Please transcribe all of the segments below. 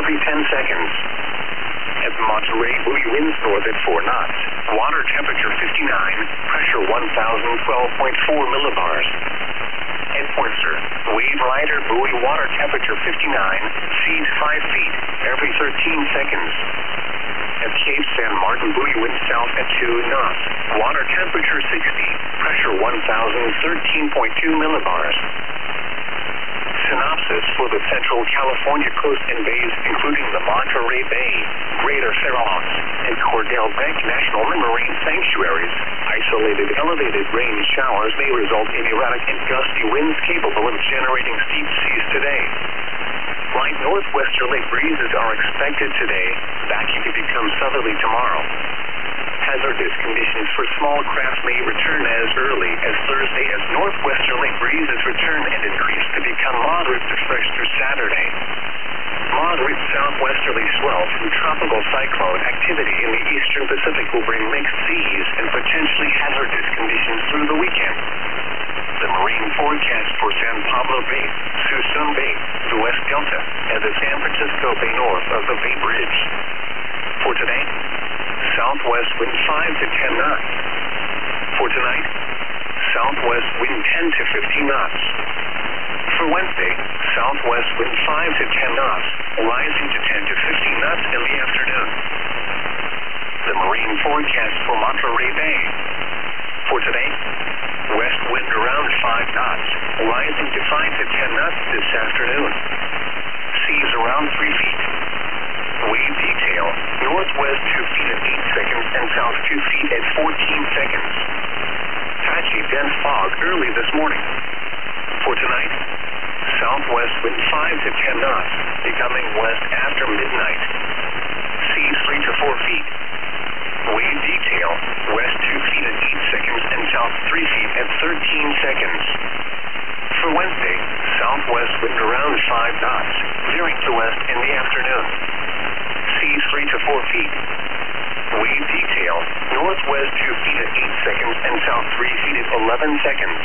every 10 seconds. At Monterey, buoy winds north at 4 knots. Water temperature 59, pressure 1,012.4 millibars. At Pointer, wave rider buoy water temperature 59, seas 5 feet, every 13 seconds. At Cape San Martin, buoy wind south at 2 knots. Water temperature 60, pressure 1,013.2 millibars. Synopsis for the Central California coast and bays, including the Monterey Bay, Greater Fairlawn, and Cordell Bank National Marine Sanctuaries. Isolated elevated rain showers may result in erratic and gusty winds capable of generating steep seas today. Light northwesterly breezes are expected today, backing to become southerly tomorrow. Hazardous conditions for small craft may return as early as Thursday as northwesterly breezes return and increase to become moderate to fresh through Saturday. Moderate southwesterly swell from tropical cyclone activity in the eastern Pacific will bring mixed seas and potentially hazardous conditions through the weekend. The marine forecast for San Pablo Bay, Suisun Bay, the West Delta, and the San Francisco Bay north of the Bay Bridge. For today, southwest wind 5 to 10 knots. For tonight, southwest wind 10 to 15 knots. For Wednesday, southwest wind 5 to 10 knots, rising to 10 to 15 knots in the afternoon. The marine forecast for Monterey Bay. For today, west wind around 5 knots, rising to 5 to 10 knots this afternoon. Seas around 3 feet. Wave detail, northwest 2 feet at 8 seconds and south 2 feet at 14 seconds. Patchy dense fog early this morning. For tonight, southwest wind 5 to 10 knots, becoming west after midnight. Seas 3 to 4 feet. Wave detail, west 2 feet at 8 seconds and south 3 feet at 13 seconds. For Wednesday, southwest wind around 5 knots, veering to west in the afternoon. Seas 3 to 4 feet. Wave detail, northwest 2 feet at 8 seconds and south 3 feet at 11 seconds.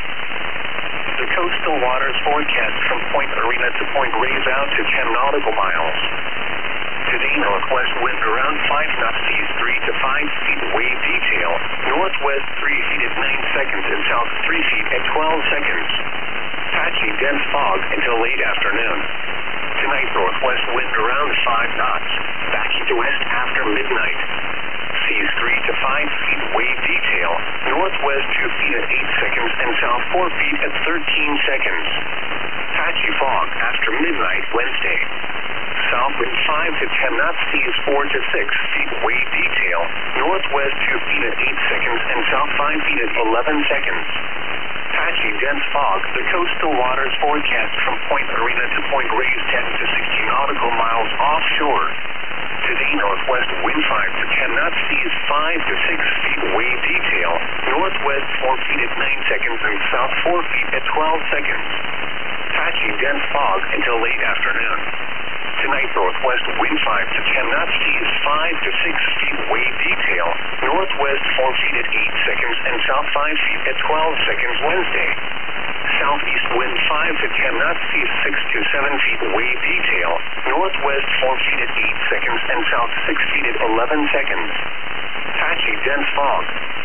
The coastal waters forecast from Point Arena to Point Reyes out to 10 nautical miles. Today, northwest wind around 5 knots, seas 3 to 5 feet. Wave detail, northwest 3 feet at 9 seconds and south 3 feet at 12 seconds. Patchy dense fog until late afternoon. Tonight, northwest wind around 5 knots, backing to west after midnight. Seas 3 to 5 feet. Wave detail, northwest 2 feet at 8 seconds and south 4 feet at 13 seconds. Patchy fog after midnight Wednesday. South wind 5 to 10 knots, seas 4 to 6 feet. Wave detail, northwest 2 feet at 8 seconds and south 5 feet at 11 seconds. Patchy dense fog, the coastal waters forecast from Point Arena to Point Reyes 10 to 16 nautical miles offshore. Today, northwest wind 5 to 10 knots, seas 5 to 6 feet. Wave detail, northwest 4 feet at 9 seconds and south 4 feet at 12 seconds. Patchy dense fog until late afternoon. Tonight, northwest wind 5 to 10 knots, seas 5 to 6 feet. Wave detail, northwest 4 feet at 8 seconds and south 5 feet at 12 seconds Wednesday. Southeast wind 5 to 10 knots, seas 6 to 7 feet. Wave detail, northwest 4 feet at 8 seconds and south 6 feet at 11 seconds. Patchy dense fog.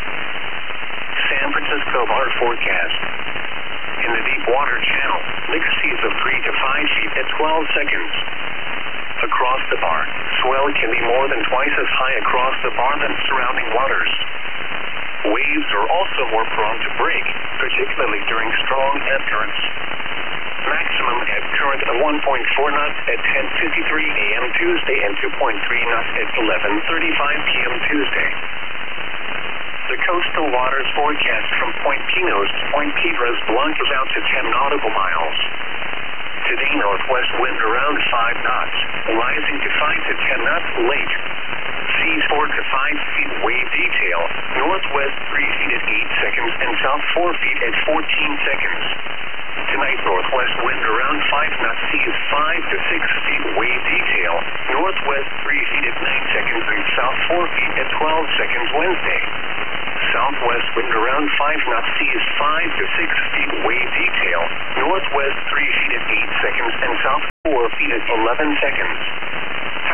San Francisco bar forecast. In the deep water channel, mixed seas of 3 to 5 feet at 12 seconds. Across the bar, swell can be more than twice as high across the bar than surrounding waters. Waves are also more prone to break, particularly during strong ebb currents. Maximum ebb current of 1.4 knots at 10:53 a.m. Tuesday and 2.3 knots at 11:35 p.m. Tuesday. The coastal waters forecast from Point Pinos to Point Piedras Blancas out to 10 nautical miles. Today, northwest wind around 5 knots, rising to 5 to 10 knots late. Seas 4 to 5 feet. Wave detail, northwest 3 feet at 8 seconds and south 4 feet at 14 seconds. Tonight, northwest wind around 5 knots, seas 5 to 6 feet. Wave detail, northwest 3 feet at 9 seconds and south 4 feet at 12 seconds Wednesday. Southwest wind around 5 knots, seas 5 to 6 feet. Wave detail, northwest 3 feet at 8 seconds and south 4 feet at 11 seconds.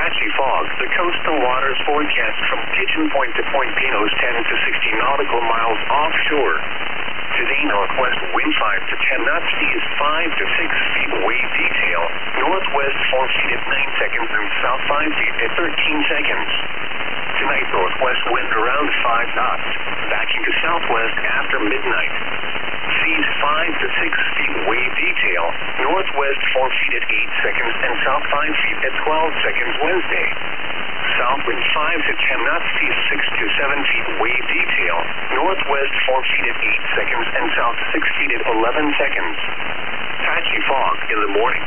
Patchy fog. The coastal waters forecast from Pigeon Point to Point Pinos 10 to 60 nautical miles offshore. Today, northwest wind 5 to 10 knots, seas 5 to 6 feet, wave detail. Northwest 4 feet at 9 seconds and south 5 feet at 13 seconds. Tonight, northwest wind around 5 knots, backing to southwest after midnight. Seas 5 to 6 feet, wave detail. Northwest 4 feet at 8 seconds and south 5 feet at 12 seconds Wednesday. South wind 5 to 10 knots, seas 6 to 7 feet, wave detail. Northwest 4 feet at 8 seconds and south 6 feet at 11 seconds. Patchy fog in the morning.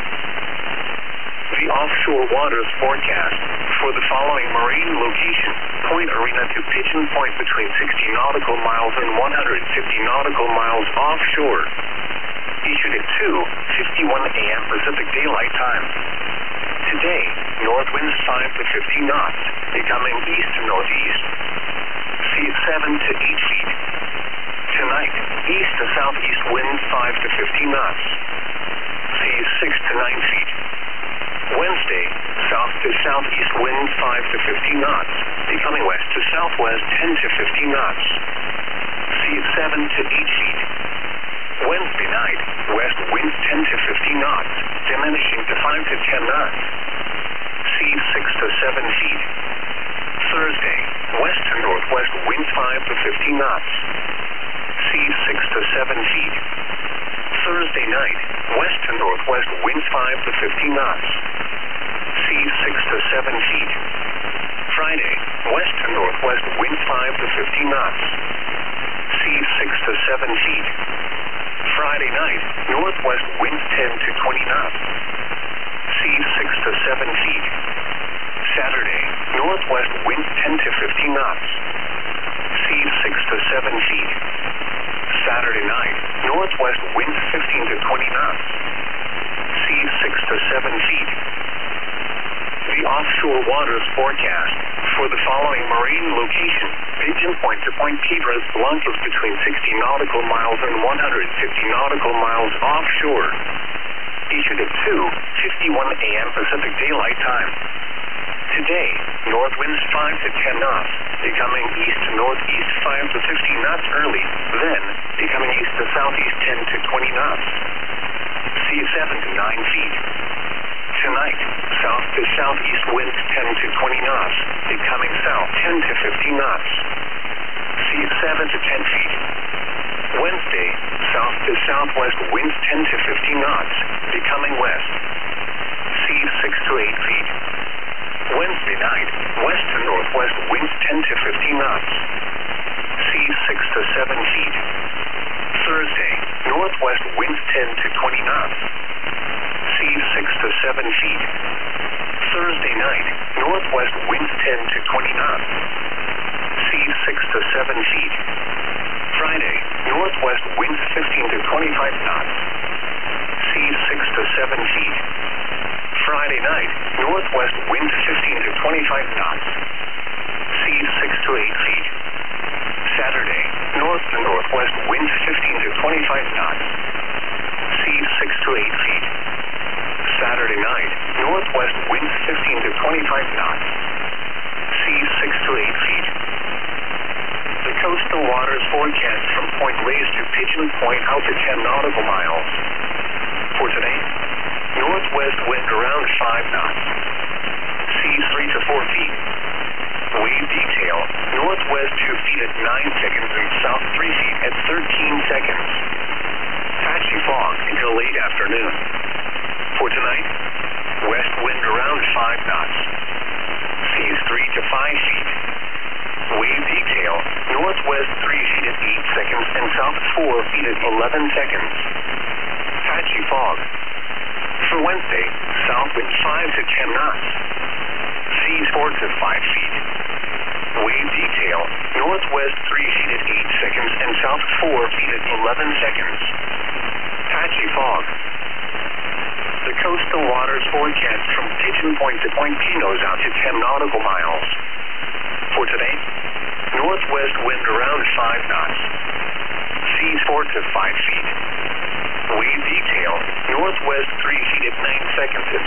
The offshore waters forecast for the following marine location: Point Arena to Pigeon Point between 60 nautical miles and 150 nautical miles offshore. Issued at 2:51 a.m. Pacific Daylight Time. Today, north winds 5 to 15 knots, becoming east to northeast. Seas 7 to 8 feet. Tonight, east to southeast winds 5 to 15 knots. Seas 6 to 9 feet. Wednesday, south to southeast winds 5 to 15 knots, becoming west to southwest 10 to 15 knots. Seas 7 to 8 feet. Wednesday night, west winds 10 to 15 knots, diminishing to 5 to 10 knots. Seas 6 to 7 feet. Thursday, west to northwest winds 5 to 15 knots. Seas 6 to 7 feet. Thursday night, west to northwest winds 5 to 15 knots. Seas 6 to 7 feet. Friday, west to northwest winds 5 to 15 knots. Seas 6 to 7 feet. Friday night, northwest winds 10 to 20 knots. Seas 6 to 7 feet. Saturday, northwest winds 10 to 15 knots. Seas 6 to 7 feet. Saturday night, northwest winds 15 to 20 knots. Seas 6 to 7 feet. The offshore waters forecast for the following marine location: Pigeon Point to Point Piedras Blancas between 60 nautical miles and 150 nautical miles offshore. Issued at 2:51 a.m. Pacific Daylight Time. Today, north winds 5 to 10 knots, becoming east to northeast 5 to 15 knots early, then becoming east to southeast 10 to 20 knots. Seas 7 to 9 feet. Tonight, south to southeast winds 10 to 20 knots, becoming south 10 to 15 knots. Seas 7 to 10 feet. Wednesday, south to southwest winds 10 to 15 knots, becoming west. Seas 6 to 8 feet. Wednesday night, west to northwest winds 10 to 15 knots. Seas 6 to 7 feet. Thursday, northwest winds 10 to 20 knots. Seas 6 to 7 feet. Thursday night, northwest winds 10 to 20 knots. Seas 6 to 7 feet. Friday, northwest winds 15 to 25 knots. Seas 6 to 7 feet. Friday night, northwest winds 15 to 25 knots. Seas 6 to 8 feet. Saturday, north to northwest winds 15 to 25 knots. Seas 6 to 8 feet. Saturday night, northwest winds 15 to 25 knots. Seas 6 to 8 feet. The coastal waters forecast from Point Reyes to Pigeon Point out to 10 nautical miles. For today, northwest wind around 5 knots. Seas 3 to 4 feet. Wave detail, northwest 2 feet at 9 seconds and south 3 feet at 13 seconds. Patchy fog until late afternoon. For tonight, west wind around 5 knots. Seas 3 to 5 feet. Wave detail, northwest 3 feet at 8 seconds and south 4 feet at 11 seconds. Patchy fog. For Wednesday, south wind 5 to 10 knots. Seas 4 to 5 feet. Wave detail, northwest 3 feet at 8 seconds and south 4 feet at 11 seconds. Patchy fog. The coastal waters forecast from Pigeon Point to Point Pinos out to 10 nautical miles. For today, northwest wind around 5 knots. Seas 4 to 5 feet. Wave detail, northwest 3 feet at 9 seconds and